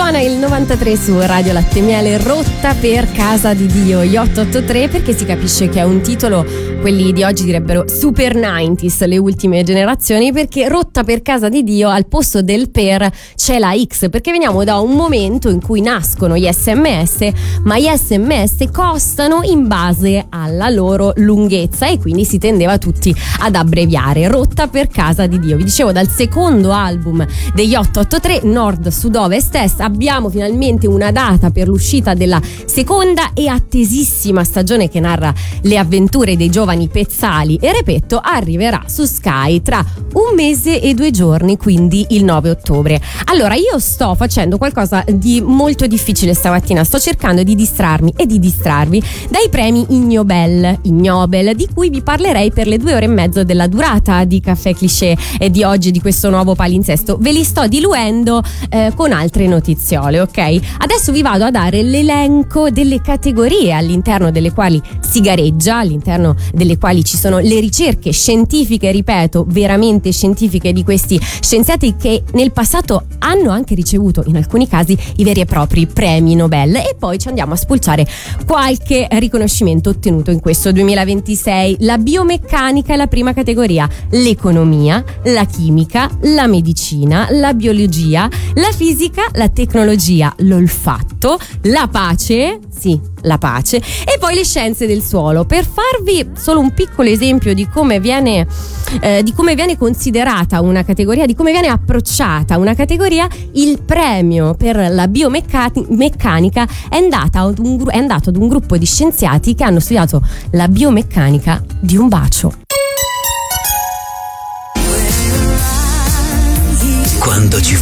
Suona il 93 su Radio Latte Miele, Rotta per casa di Dio, gli 883, perché si capisce che è un titolo, quelli di oggi direbbero super 90s, le ultime generazioni, perché Rotta per casa di Dio al posto del per c'è la X, perché veniamo da un momento in cui nascono gli SMS, ma gli SMS costano in base alla loro lunghezza e quindi si tendeva tutti ad abbreviare. Rotta per casa di Dio, vi dicevo, dal secondo album degli 883, Nord, Sud, Ovest, Est, abbiamo finalmente una data per l'uscita della seconda e attesissima stagione che narra le avventure dei giovani Pezzali e Repetto. Arriverà su Sky tra 1 mese e 2 giorni, quindi il 9 ottobre. Allora, io sto facendo qualcosa di molto difficile stamattina, sto cercando di distrarmi e di distrarvi dai premi Ignobel, di cui vi parlerei per le 2 ore e mezzo della durata di Caffè Cliché e di oggi, di questo nuovo palinsesto. Ve li sto diluendo con altre notiziole, ok? Adesso vi vado a dare l'elenco delle categorie all'interno delle quali si gareggia, all'interno delle quali ci sono le ricerche scientifiche, ripeto, veramente scientifiche, di questi scienziati che nel passato hanno anche ricevuto in alcuni casi i veri e propri premi Nobel, e poi ci andiamo a spulciare qualche riconoscimento ottenuto in questo 2026. La biomeccanica è la prima categoria, l'economia, la chimica, la medicina, la biologia, la fisica, la tecnologia, l'olfatto, la pace, sì, la pace, e poi le scienze del suolo. Per farvi solo un piccolo esempio di come viene considerata una categoria, di come viene approcciata una categoria, il premio per la biomeccanica è andato ad un gruppo di scienziati che hanno studiato la biomeccanica di un bacio. Quando ci